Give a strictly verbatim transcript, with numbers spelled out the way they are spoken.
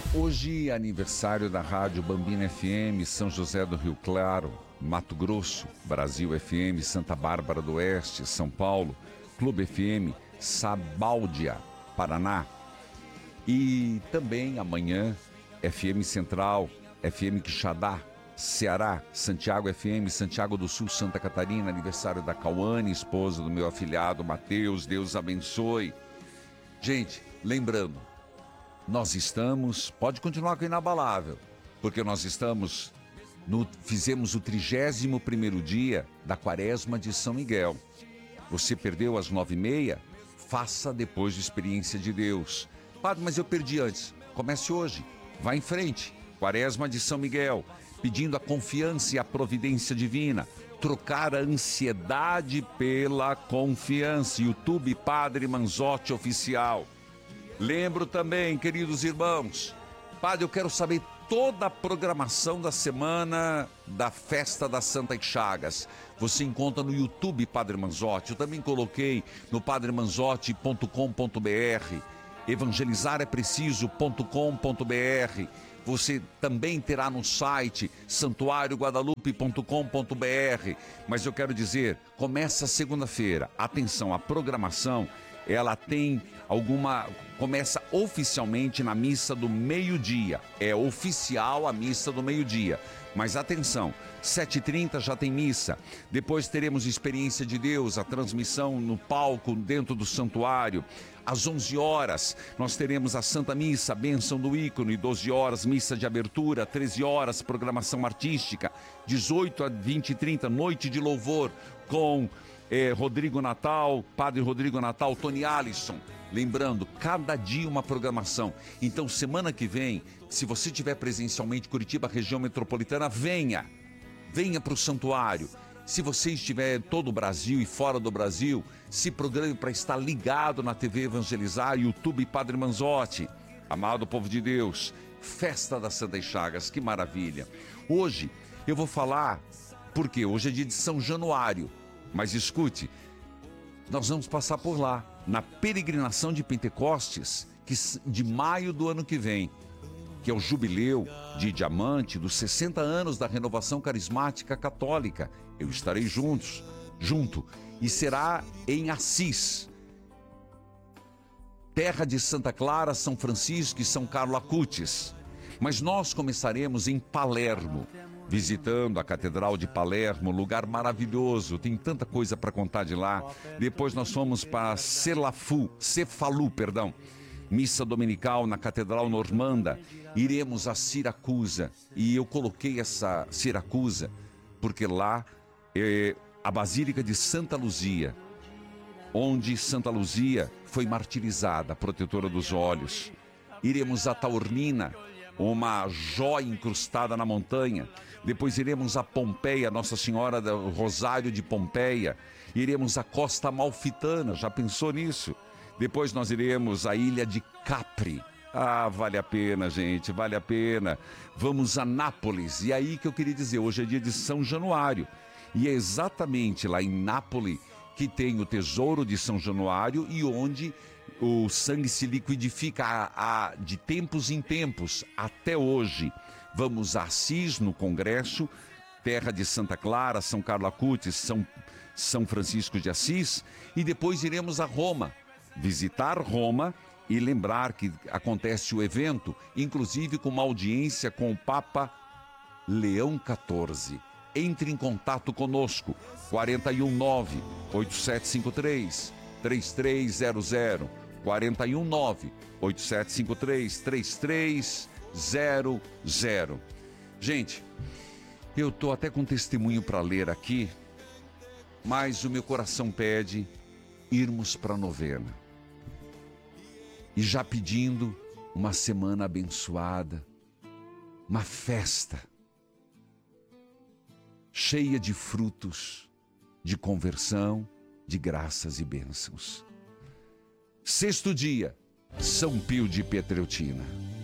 Hoje, aniversário da Rádio Bambina F M, São José do Rio Claro, Mato Grosso, Brasil F M, Santa Bárbara do Oeste, São Paulo, Clube F M, Sabáudia, Paraná. E também amanhã, F M Central, F M Quixadá, Ceará, Santiago F M, Santiago do Sul, Santa Catarina, aniversário da Cauane, esposa do meu afilhado Mateus, Deus abençoe. Gente, lembrando, nós estamos, pode continuar com o Inabalável, porque nós estamos, no, fizemos o trigésimo primeiro dia da Quaresma de São Miguel. Você perdeu às nove e meia? Faça depois de Experiência de Deus. Padre, mas eu perdi antes. Comece hoje, vá em frente. Quaresma de São Miguel, pedindo a confiança e a providência divina. Trocar a ansiedade pela confiança. YouTube Padre Manzotti Oficial. Lembro também, queridos irmãos, Padre, eu quero saber toda a programação da semana da Festa das Santas Chagas. Você encontra no YouTube Padre Manzotti. Eu também coloquei no padre manzotti ponto com ponto br, evangelizar é preciso ponto com ponto br. Você também terá no site santuário guadalupe ponto com ponto br. Mas eu quero dizer, começa segunda-feira. Atenção, a programação, ela tem alguma... Começa oficialmente na missa do meio-dia. É oficial a missa do meio-dia. Mas atenção, sete e trinta já tem missa. Depois teremos Experiência de Deus, a transmissão no palco dentro do santuário. Às onze horas nós teremos a Santa Missa, a bênção do ícone. doze horas, missa de abertura. treze horas, programação artística. dezoito a vinte e trinta, noite de louvor com... É, Rodrigo Natal, Padre Rodrigo Natal, Tony Alisson. Lembrando, cada dia uma programação. Então, semana que vem, se você estiver presencialmente em Curitiba, região metropolitana, venha. Venha para o santuário. Se você estiver em todo o Brasil e fora do Brasil, se programe para estar ligado na T V Evangelizar, YouTube Padre Manzotti. Amado povo de Deus, Festa das Santas Chagas, que maravilha. Hoje eu vou falar, porque hoje é dia de São Januário. Mas escute, nós vamos passar por lá, na peregrinação de Pentecostes, que, de maio do ano que vem, que é o jubileu de diamante dos sessenta anos da renovação carismática católica. Eu estarei juntos, junto, e será em Assis, terra de Santa Clara, São Francisco e São Carlo Acutis. Mas nós começaremos em Palermo, visitando a Catedral de Palermo, lugar maravilhoso, tem tanta coisa para contar de lá. Depois nós fomos para Celafu, Cefalu, perdão, missa dominical na Catedral Normanda. Iremos a Siracusa, e eu coloquei essa Siracusa porque lá é a Basílica de Santa Luzia, onde Santa Luzia foi martirizada, protetora dos olhos. Iremos a Taormina, uma joia incrustada na montanha. Depois iremos a Pompeia, Nossa Senhora do Rosário de Pompeia. Iremos à Costa Amalfitana, já pensou nisso? Depois nós iremos à ilha de Capri. Ah, vale a pena, gente, vale a pena. Vamos a Nápoles. E aí que eu queria dizer, hoje é dia de São Januário. E é exatamente lá em Nápoles que tem o tesouro de São Januário e onde o sangue se liquidifica a, a, de tempos em tempos, até hoje. Vamos a Assis, no Congresso, terra de Santa Clara, São Carlo Acutis, São, São Francisco de Assis, e depois iremos a Roma, visitar Roma e lembrar que acontece o evento, inclusive com uma audiência com o Papa Leão quatorze. Entre em contato conosco, quatro um nove, oito sete cinco três, três três zero zero, quatro um nove, oito sete cinco três, três três zero zero. Gente, eu estou até com testemunho para ler aqui, mas o meu coração pede irmos para a novena. E já pedindo uma semana abençoada, uma festa cheia de frutos, de conversão, de graças e bênçãos. Sexto dia, São Pio de Pietreutina.